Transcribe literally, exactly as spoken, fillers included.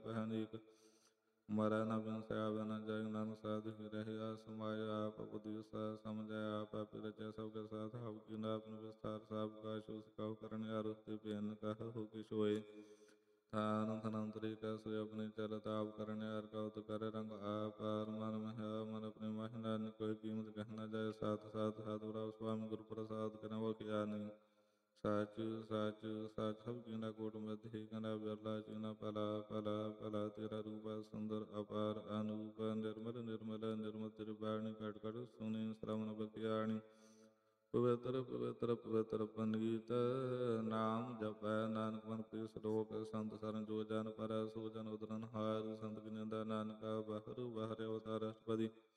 ਪਹਿ ਨੀਕ। ਮਰੈ ਨ ਬਿਨਸੈ ਆਵੈ ਨ ਜਾਇ ਨਾਨਕ ਸਾਧੁ ਹੀ ਰਹਿਆ ਸਮਾਇ। ਆਪ ਬੁਧਿ ਵਿਸਾਰ ਸਮਝੈ ਆਪ ਆਪੇ ਰਚੈ ਸਭ ਕੈ ਸਾਥ ਹਉ ਕੀਨ ਆਪਨ ਵਿਸਥਾਰ ਸਭ ਕਾ ਸੋ ਸਿਕਾਉ ਕਰਨ ਆਰੁਤੀ ਭਿੰਨ ਕਹਉ ਕਿਛ ਹੋਇ। ਥਾਨ ਥਨੰਤਰੀ ਕੈ ਸੋਇ ਆਪਣੀ ਚਲਤ ਆਪ ਕਰਨਿ ਹਰਿ ਕਉਤ ਕਰੈ ਰੰਗ ਆਪ। ਆਰ ਮਨ ਮਹਿ ਮਨ ਆਪਣੀ ਮਹਿ ਨਾਨਕ ਕੋਈ ਕੀਮਤ ਕਹਿ ਨ ਜਾਇ। ਸਾਥ ਸਾਥ ਸਾਧੁ ਪ੍ਰਭ ਸੁਆਮੀ ਗੁਰੂ ਪ੍ਰਸਾਦਿ ਕਰਿ ਵਖਿਆਨੀ। ਸਚ ਸਚ ਸਚ ਸਭ ਕੀਨਾ ਕੋਟ ਮਧਿ ਕਨਾ ਬਿਰਲਾ ਚੀਨਾ ਭਲਾ ਭਲਾ ਭਲਾ। ਤੇਰਾ ਰੂਪ ਹੈ ਸੁੰਦਰ ਅਪਾਰ ਅਨੂਪ ਨਿਰਮਲ ਨਿਰਮਲ ਨਿਰਮਲ ਤੇਰੀ ਬਾਣੀ ਘਟ ਘਟ ਸੁਣੀ ਸ਼ਰਵਣ ਬਖਿਆਣੀ। ਪਵਿੱਤਰ ਪਵਿੱਤਰ ਪਵਿੱਤਰ ਪੰਡੀਤ ਨਾਮ ਜਪੈ ਨਾਨਕ ਮਨ ਪ੍ਰਿਯ ਸਲੋਕ। ਸੰਤ ਸਰਨ ਜੋ ਜਨ ਪਰੈ ਸੋ ਜਨ ਉਦਰਨ ਹਾਰ। ਸੰਤ ਕੀ ਨਿੰਦਾ ਨਾਨਕਾ ਬਾਹਰੁ ਬਾਹਰਿ ਅਵਤਾਰ ਅਸ਼ਟਪਦੀ।